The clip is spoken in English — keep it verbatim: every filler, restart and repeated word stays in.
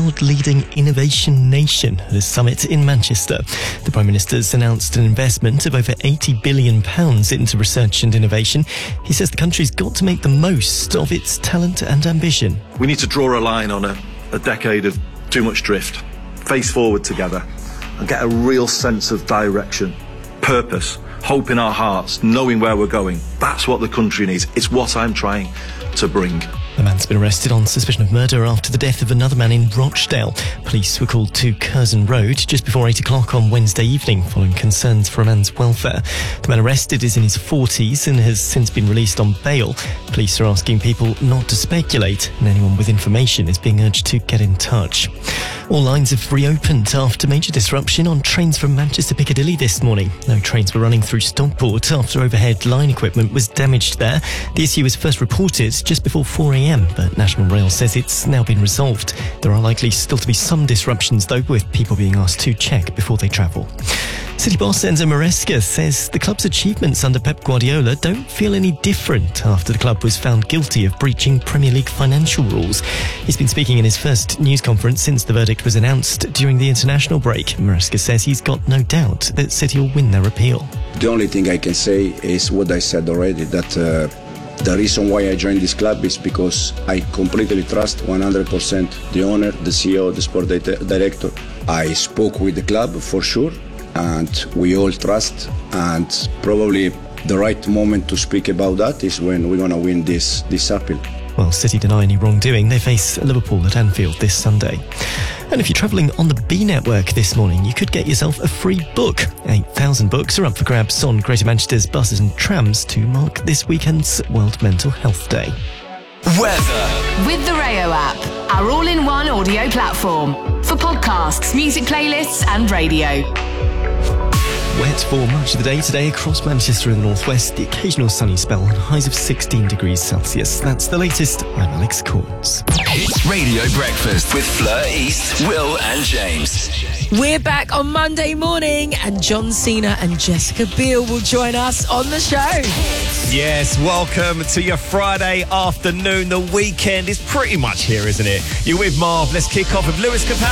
world-leading innovation nation at a summit in Manchester. The Prime Minister's announced an investment of over eighty billion pounds into research and innovation. He says the country's got to make the most of its talent and ambition. We need to draw a line on a, a decade of too much drift, face forward together, and get a real sense of direction, purpose, hope in our hearts, knowing where we're going. That's what the country needs. It's what I'm trying to bring. The man's been arrested on suspicion of murder after the death of another man in Rochdale. Police were called to Curzon Road just before eight o'clock on Wednesday evening following concerns for a man's welfare. The man arrested is in his forties and has since been released on bail. Police are asking people not to speculate, and anyone with information is being urged to get in touch. All lines have reopened after major disruption on trains from Manchester Piccadilly this morning. No trains were running through Stockport after overhead line equipment was damaged there. The issue was first reported just before four a.m, but National Rail says it's now been resolved. There are likely still to be some disruptions, though, with people being asked to check before they travel. City boss Enzo Maresca says the club's achievements under Pep Guardiola don't feel any different after the club was found guilty of breaching Premier League financial rules. He's been speaking in his first news conference since the verdict was announced during the international break. Maresca says he's got no doubt that City will win their appeal. The only thing I can say is what I said already, that uh, the reason why I joined this club is because I completely trust one hundred percent the owner, the C E O, the sport di- director. I spoke with the club for sure, and we all trust, and probably the right moment to speak about that is when we're going to win this, this appeal. While City deny any wrongdoing, they face Liverpool at Anfield this Sunday. And if you're travelling on the B network this morning, you could get yourself a free book. eight thousand books are up for grabs on Greater Manchester's buses and trams to mark this weekend's World Mental Health Day. Weather. With the Rayo app, our all-in-one audio platform for podcasts, music playlists and radio. Wet for much of the day today across Manchester and the northwest. The occasional sunny spell and highs of sixteen degrees Celsius. That's the latest. I'm Alex Corns. Hits Radio Breakfast with Fleur East, Will and James. We're back on Monday morning and John Cena and Jessica Biel will join us on the show. Yes, welcome to your Friday afternoon. The weekend is pretty much here, isn't it? You're with Marv. Let's kick off with Lewis Capaldi.